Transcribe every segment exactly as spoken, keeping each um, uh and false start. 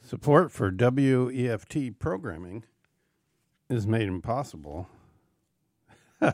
Support for W E F T programming is made impossible. All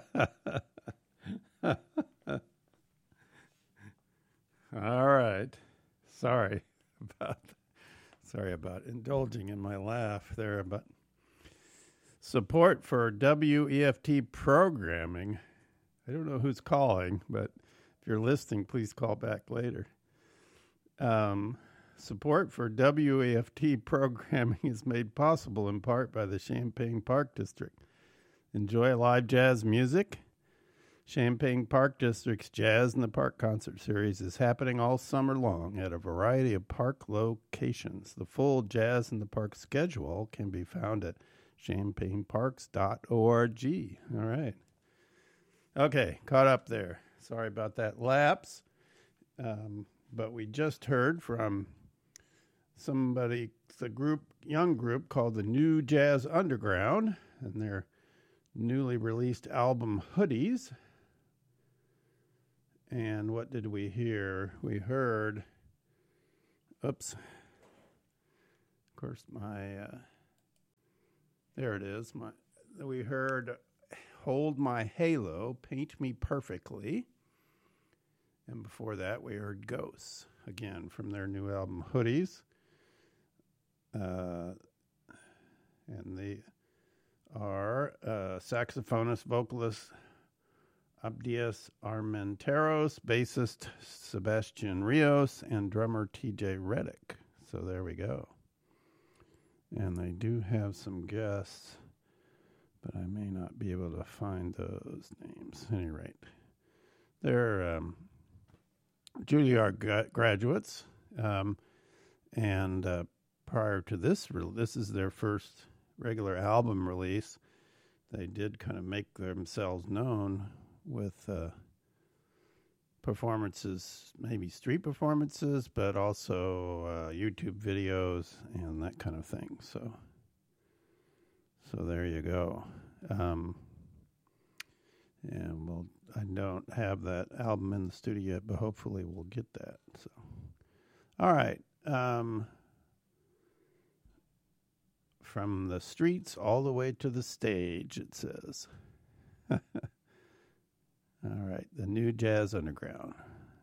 right. Sorry about sorry about indulging in my laugh there, but support for W E F T programming. I don't know who's calling, but if you're listening, please call back later. Um, support for W E F T programming is made possible in part by the Champaign Park District. Enjoy live jazz music. Champaign Park District's Jazz in the Park concert series is happening all summer long at a variety of park locations. The full Jazz in the Park schedule can be found at champaign parks dot org. All right. Okay, caught up there. Sorry about that lapse. Um, but we just heard from somebody, the group, young group called the New Jazz Underground, and their newly released album Hoodies. And what did we hear? We heard, oops, of course, my, uh, there it is. My, we heard Hold My Halo, Paint Me Perfectly. And before that, we heard Ghosts, again, from their new album Hoodies. Uh, and they are uh, saxophonist, vocalist, Abdias Armenteros, bassist Sebastian Rios, and drummer T J Reddick. So there we go. And they do have some guests, but I may not be able to find those names. At any rate, they're um, Juilliard gra- graduates, um, and uh, prior to this, re- this is their first regular album release. They did kind of make themselves known with uh, performances, maybe street performances, but also uh, YouTube videos and that kind of thing. So, so there you go. Um, and we'll, I don't have that album in the studio yet, but hopefully we'll get that. So, all right. Um, from the streets all the way to the stage, it says. All right, the New Jazz Underground.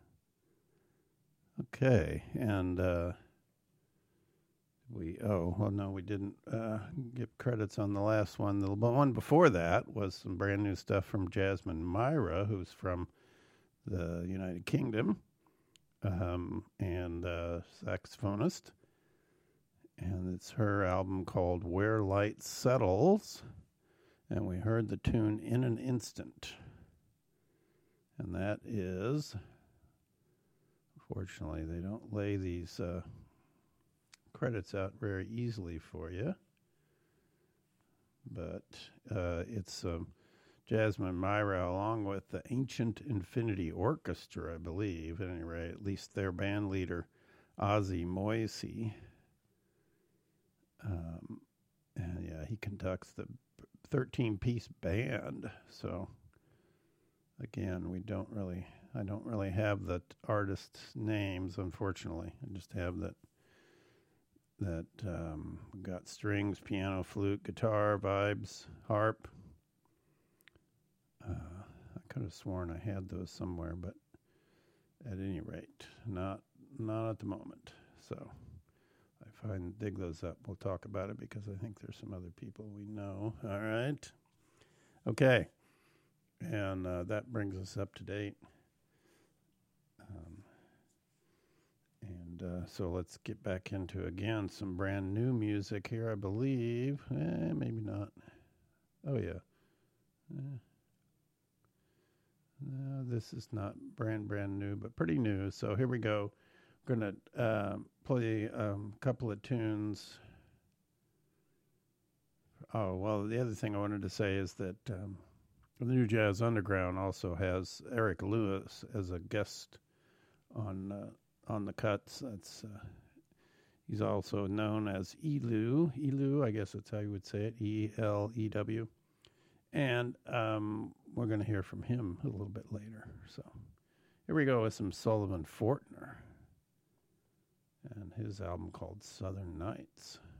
Okay, and uh, we, oh, well, no, we didn't uh, give credits on the last one. The one before that was some brand new stuff from Jasmine Myra, who's from the United Kingdom, um, and uh, saxophonist. And it's her album called Where Light Settles, and we heard the tune In an Instant. And that is, fortunately, they don't lay these uh, credits out very easily for you. But uh, it's um, Jasmine Myra along with the Ancient Infinity Orchestra, I believe. At any rate, at least their band leader, Ozzy Moisey. Um, and yeah, he conducts the thirteen-piece band, so... Again, we don't really, I don't really have the artists' names, unfortunately. I just have that, that um, got strings, piano, flute, guitar, vibes, harp. Uh, I could have sworn I had those somewhere, but at any rate, not not at the moment. So if I dig those up, we'll talk about it because I think there's some other people we know. All right. Okay. And uh, that brings us up to date. Um, and uh, so let's get back into, again, some brand new music here, I believe. Eh, maybe not. Oh, yeah. Eh. No, this is not brand, brand new, but pretty new. So here we go. We're going to uh, play a um, couple of tunes. Oh, well, the other thing I wanted to say is that... Um, The New Jazz Underground also has Eric Lewis as a guest on uh, on the cuts. That's uh, he's also known as Elu. Elu, I guess that's how you would say it. E L E W. And um, we're going to hear from him a little bit later. So here we go with some Sullivan Fortner and his album called Southern Nights.